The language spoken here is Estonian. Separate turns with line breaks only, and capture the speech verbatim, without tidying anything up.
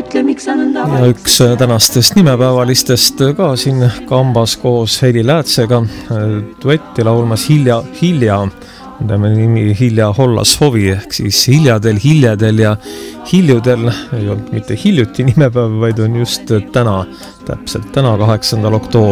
ütle, miks sa nõnda
ja üks tänastest nimepäevalistest ka siin kambas koos Heili Läätsega duetti laulmas Hilja, Hilja, tema nimi Hilja Hollas Hovi, ehk siis hiljadel, hiljadel ja hiljudel ei olnud mitte hiljuti nimepäev, vaid on just täna, täpselt täna kaheksandal oktoobril.